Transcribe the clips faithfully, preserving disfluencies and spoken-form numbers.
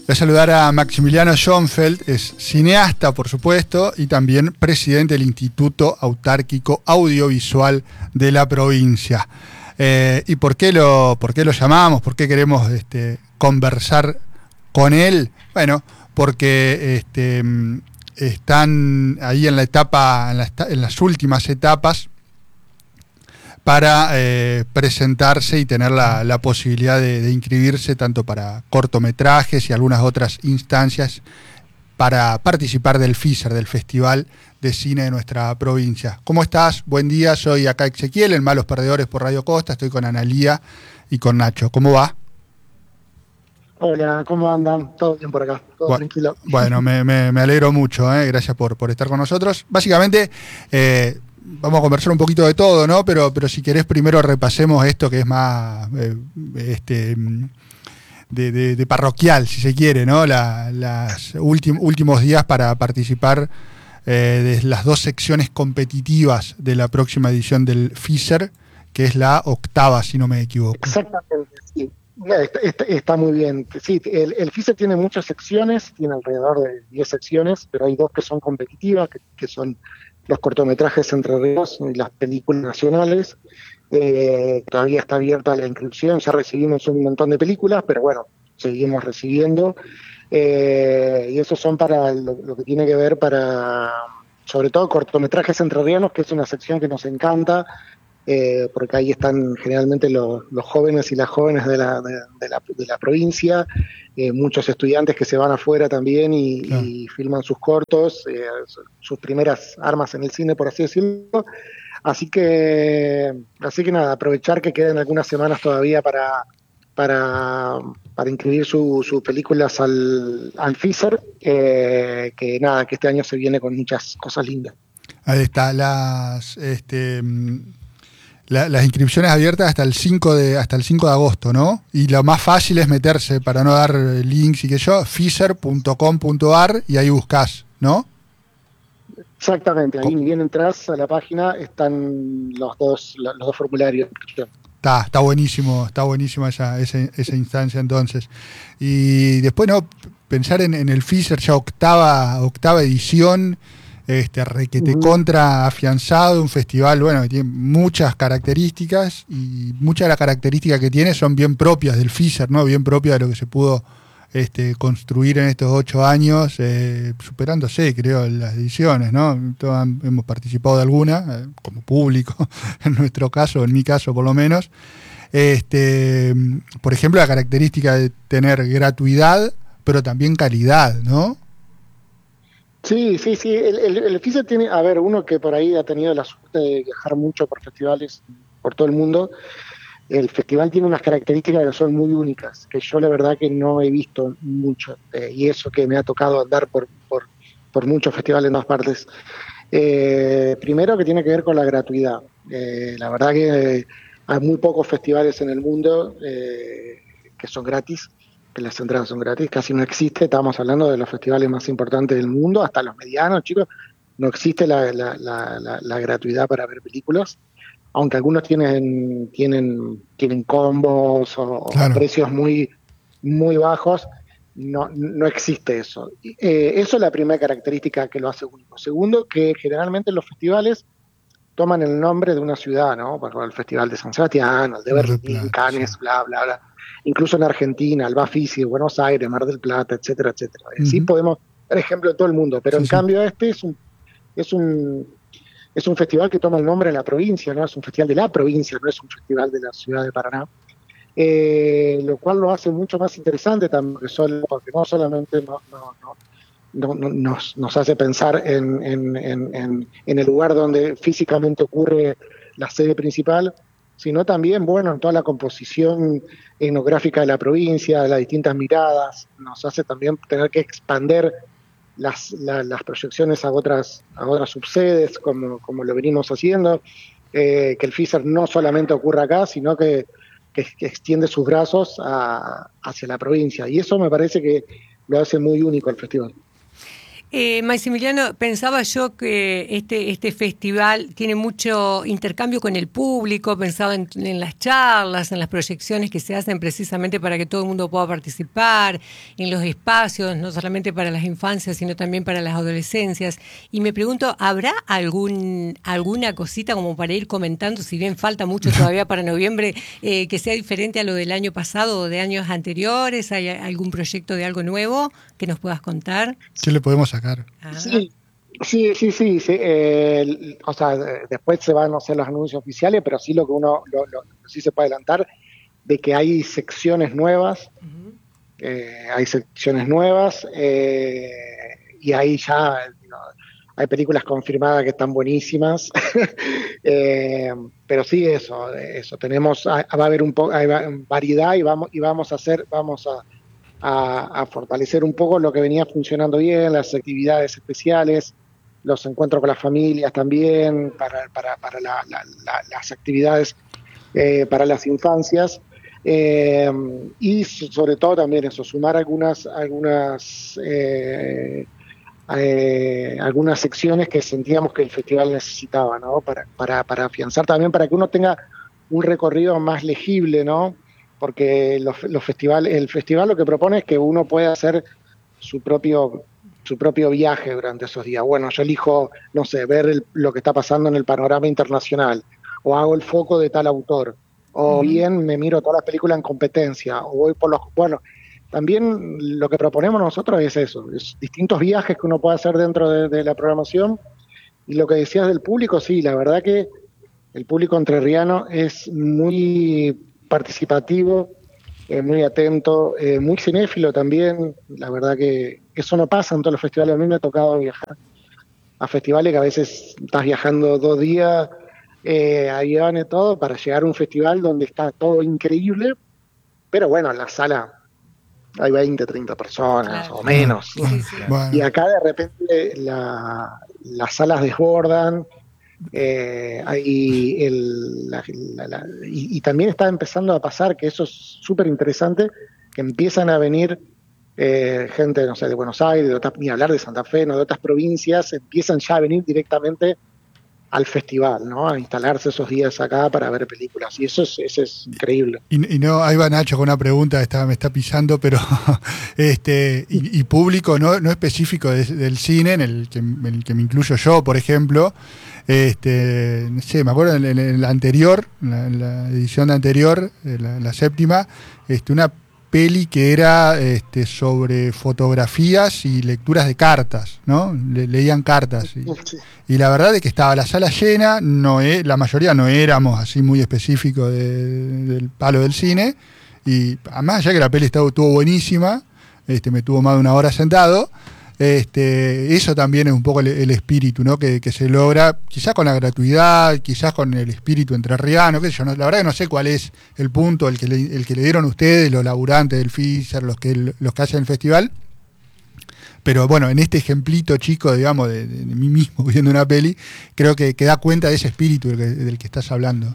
Voy a saludar a Maximiliano Schoenfeld, es cineasta, por supuesto, y también presidente del Instituto Autárquico Audiovisual de la provincia. Eh, ¿Y por qué lo, por qué lo llamamos? ¿Por qué queremos este, conversar con él? Bueno, porque este, están ahí en la etapa, en, la, en las últimas etapas para eh, presentarse y tener la, la posibilidad de, de inscribirse tanto para cortometrajes y algunas otras instancias para participar del FISER, del Festival de Cine de nuestra provincia. ¿Cómo estás? Buen día, soy acá Ezequiel, en Malos Perdedores por Radio Costa, estoy con Analía y con Nacho. ¿Cómo va? Hola, ¿cómo andan? Todo bien por acá, todo bueno, tranquilo. Bueno, me, me, me alegro mucho, ¿eh? Gracias por, por estar con nosotros. Básicamente, eh, vamos a conversar un poquito de todo, ¿no? Pero, pero si querés primero repasemos esto que es más eh, este, de, de, de parroquial, si se quiere, ¿no? La, las últim, últimos días para participar eh, de las dos secciones competitivas de la próxima edición del FISER, que es la octava, si no me equivoco. Exactamente, sí. Está, está, está muy bien. Sí, el, el FISER tiene muchas secciones, tiene alrededor de diez secciones, pero hay dos que son competitivas, que, que son los cortometrajes entrerrianos y las películas nacionales. Eh, todavía está abierta la inscripción, ya recibimos un montón de películas, pero bueno, seguimos recibiendo. Eh, y esos son para lo, lo que tiene que ver para, sobre todo, cortometrajes entrerrianos, que es una sección que nos encanta. Eh, porque ahí están generalmente los, los jóvenes y las jóvenes de la, de, de la, de la provincia, eh, muchos estudiantes que se van afuera también y, claro. y filman sus cortos, eh, sus primeras armas en el cine, por así decirlo. Así que, así que nada, aprovechar que quedan algunas semanas todavía para, para, para inscribir sus su películas al, al FISER, eh, que nada, que este año se viene con muchas cosas lindas. Ahí está, las... Este, La, las inscripciones abiertas hasta el cinco de hasta el cinco de agosto, ¿no? Y lo más fácil es meterse, para no dar links y que yo, fiser punto com punto ar y ahí buscás, ¿no? Exactamente, ahí bien entras a la página, están los dos los dos formularios. Está, está buenísimo, está buenísimo esa, esa, esa instancia entonces. Y después, ¿no? Pensar en, en el FISER, ya octava, octava edición. Este, requete contra afianzado, un festival, bueno, que tiene muchas características y muchas de las características que tiene son bien propias del FISER, ¿no? Bien propias de lo que se pudo este, construir en estos ocho años, eh, superándose, creo, las ediciones, ¿no? Todos hemos participado de alguna, eh, como público, en nuestro caso, en mi caso por lo menos. Este, por ejemplo, la característica de tener gratuidad, pero también calidad, ¿no? Sí, sí, sí. El, el, el FISER tiene, a ver, uno que por ahí ha tenido la suerte de viajar mucho por festivales por todo el mundo. El festival tiene unas características que son muy únicas, que yo la verdad que no he visto mucho, eh, y eso que me ha tocado andar por, por, por muchos festivales en todas partes. Eh, primero que tiene que ver con la gratuidad. Eh, la verdad que eh, hay muy pocos festivales en el mundo eh, que son gratis, que las entradas son gratis, casi no existe. Estamos hablando de los festivales más importantes del mundo, hasta los medianos, chicos, no existe la, la, la, la, la gratuidad para ver películas, aunque algunos tienen tienen tienen combos o, claro. o precios muy muy bajos, no, no existe eso. Eh, eso es la primera característica que lo hace único. Segundo, que generalmente los festivales toman el nombre de una ciudad, ¿no? Por el Festival de San Sebastián, el de Berlín, Cannes, sí. bla, bla, bla. Incluso en Argentina, el Bafisi, Buenos Aires, Mar del Plata, etcétera, etcétera. Uh-huh. Sí podemos dar ejemplo de todo el mundo, pero sí, en sí. cambio este es un, es un es un festival que toma el nombre de la provincia, ¿no? Es un festival de la provincia, no es un festival de la ciudad de Paraná. Eh, lo cual lo hace mucho más interesante también, porque, solo, porque no solamente no, no, no, no, no, nos, nos hace pensar en, en, en, en, en el lugar donde físicamente ocurre la sede principal, sino también, bueno, en toda la composición etnográfica de la provincia, de las distintas miradas, nos hace también tener que expander las, la, las proyecciones a otras, a otras subsedes, como, como lo venimos haciendo, eh, que el FISER no solamente ocurra acá, sino que, que, que extiende sus brazos a, hacia la provincia, y eso me parece que lo hace muy único el festival. Eh, Maximiliano, pensaba yo que este, este festival tiene mucho intercambio con el público, pensaba en, en las charlas, en las proyecciones que se hacen precisamente para que todo el mundo pueda participar, en los espacios, no solamente para las infancias, sino también para las adolescencias. Y me pregunto, ¿habrá algún alguna cosita como para ir comentando, si bien falta mucho todavía para noviembre, eh, que sea diferente a lo del año pasado o de años anteriores? ¿Hay algún proyecto de algo nuevo que nos puedas contar? ¿Qué le podemos sacar? Sí, sí, sí, sí, sí eh, o sea, después se van a hacer los anuncios oficiales, pero sí lo que uno, lo, lo, sí se puede adelantar, de que hay secciones nuevas, uh-huh. eh, hay secciones nuevas, eh, y ahí ya, digo, hay películas confirmadas que están buenísimas, eh, pero sí eso, eso, tenemos, va a haber un poco, hay variedad y vamos, y vamos a hacer, vamos a A, a fortalecer un poco lo que venía funcionando bien, las actividades especiales, los encuentros con las familias también, para, para, para la, la, la, las actividades eh, para las infancias, eh, y sobre todo también eso, sumar algunas, algunas, eh, eh, algunas secciones que sentíamos que el festival necesitaba, ¿no? Para, para, para afianzar también, para que uno tenga un recorrido más legible, ¿no? Porque los, los festivales, el festival lo que propone es que uno pueda hacer su propio, su propio viaje durante esos días. Bueno, yo elijo, no sé, ver el, lo que está pasando en el panorama internacional, o hago el foco de tal autor, o uh-huh. bien me miro todas las películas en competencia, o voy por los... Bueno, también lo que proponemos nosotros es eso, es distintos viajes que uno puede hacer dentro de, de la programación. Y lo que decías del público, sí, la verdad que el público entrerriano es muy participativo, eh, muy atento, eh, muy cinéfilo también. La verdad que eso no pasa en todos los festivales. A mí me ha tocado viajar a festivales que a veces estás viajando dos días, eh, avión y todo, para llegar a un festival donde está todo increíble, pero bueno, en la sala hay veinte, treinta personas, claro, o menos. Sí, sí. Bueno. Y acá de repente la, las salas desbordan. Eh, y, el, la, la, la, y, y también está empezando a pasar, que eso es súper interesante, que empiezan a venir eh, gente, no sé, de Buenos Aires, de otras, ni hablar de Santa Fe, no, de otras provincias, empiezan ya a venir directamente al festival, ¿no? A instalarse esos días acá para ver películas, y eso es, eso es increíble. Y, y no, ahí va Nacho con una pregunta, está, me está pisando, pero este y, y público no, no específico de, del cine, en el, que, en el que me incluyo yo, por ejemplo. Este, no sé, me acuerdo en, en, en la anterior, en la, en la edición anterior, la, la séptima, este, una peli que era este, sobre fotografías y lecturas de cartas, ¿no? Le, leían cartas. Y, y la verdad es que estaba la sala llena, no e, la mayoría no éramos así muy específicos de, del palo del cine, y además ya que la peli estaba, estuvo buenísima, este, me tuvo más de una hora sentado. Este, eso también es un poco el, el espíritu, ¿no? Que, que se logra, quizás con la gratuidad, quizás con el espíritu entrerriano, qué sé yo, no, la verdad que no sé cuál es el punto, el que le, el que le dieron ustedes, los laburantes del Fisher, los que, los que hacen el festival. Pero bueno, en este ejemplito chico, digamos, de, de, de mí mismo viendo una peli, creo que, que da cuenta de ese espíritu del que, del que estás hablando.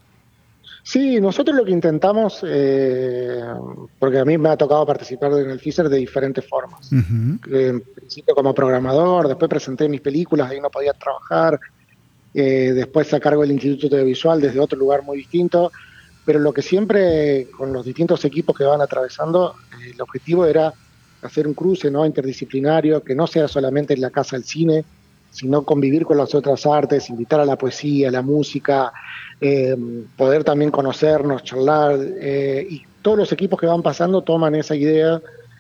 Sí, nosotros lo que intentamos, eh, porque a mí me ha tocado participar en el Fisher de diferentes formas. Uh-huh. En principio como programador, después presenté mis películas, ahí no podía trabajar, eh, después a cargo del Instituto Audiovisual desde otro lugar muy distinto, pero lo que siempre, con los distintos equipos que van atravesando, eh, el objetivo era hacer un cruce, ¿no?, interdisciplinario, que no sea solamente en la casa del cine, sino convivir con las otras artes, invitar a la poesía, a la música, eh, poder también conocernos, charlar, eh, y todos los equipos que van pasando toman esa idea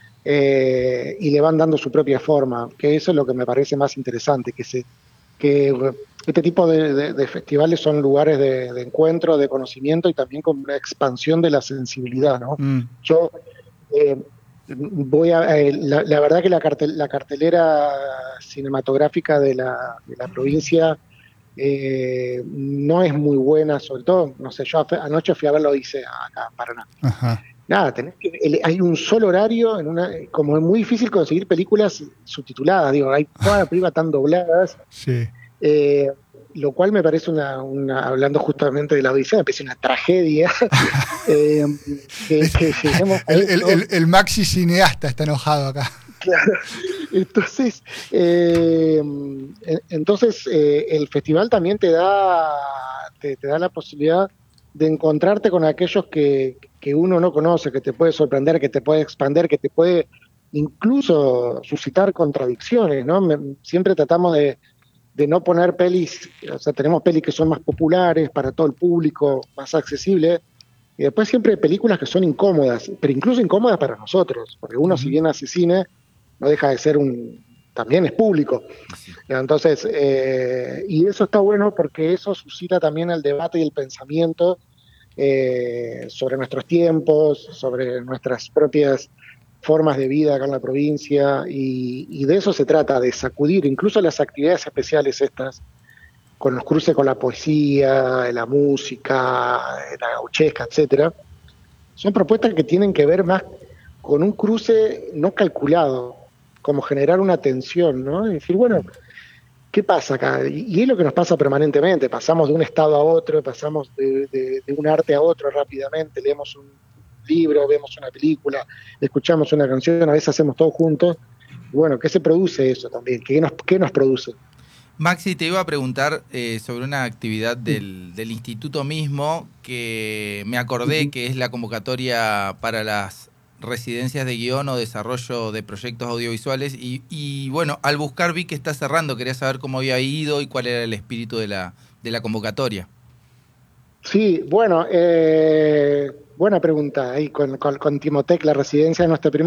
eh, y le van dando su propia forma, que eso es lo que me parece más interesante, que se que este tipo de, de, de festivales son lugares de, de encuentro, de conocimiento y también con una expansión de la sensibilidad, ¿no? Mm. Yo eh, voy a eh, la, la verdad que la, cartel, la cartelera cinematográfica de la, de la provincia eh, no es muy buena, sobre todo, no sé, yo anoche fui a ver la Odisea acá en Paraná. Ajá. Nada, tenés que, el, hay un solo horario, en una, como es muy difícil conseguir películas subtituladas, digo, hay todas las películas tan dobladas, sí. eh, lo cual me parece una, una, hablando justamente de la Odisea, me parece una tragedia. eh, que, que el, el, el, el maxi cineasta está enojado acá. Claro, Entonces, eh, entonces eh, el festival también te da, te, te da la posibilidad de encontrarte con aquellos que, que uno no conoce, que te puede sorprender, que te puede expandir, que te puede incluso suscitar contradicciones, ¿no? Me, siempre tratamos de, de no poner pelis, o sea, tenemos pelis que son más populares para todo el público, más accesibles, y después siempre hay películas que son incómodas, pero incluso incómodas para nosotros, porque uno, uh-huh. si bien hace cine, no deja de ser un, también es público. Sí. Entonces, eh, y eso está bueno porque eso suscita también el debate y el pensamiento eh, sobre nuestros tiempos, sobre nuestras propias formas de vida acá en la provincia, y, y de eso se trata, de sacudir incluso las actividades especiales estas, con los cruces con la poesía, la música, la gauchesca, etcétera. Son propuestas que tienen que ver más con un cruce no calculado, como generar una tensión, ¿no? Y decir, bueno, ¿qué pasa acá? Y, y es lo que nos pasa permanentemente, pasamos de un estado a otro, pasamos de, de, de un arte a otro rápidamente, leemos un libro, vemos una película, escuchamos una canción, a veces hacemos todo juntos. Bueno, ¿qué se produce eso también? ¿Qué nos, qué nos produce? Maxi, te iba a preguntar eh, sobre una actividad del, del instituto mismo que me acordé que es la convocatoria para las residencias de guión o desarrollo de proyectos audiovisuales y, y bueno, al buscar vi que está cerrando, quería saber cómo había ido y cuál era el espíritu de la, de la convocatoria. Sí, bueno, eh, buena pregunta ahí con, con, con Timotec, la residencia de nuestra primera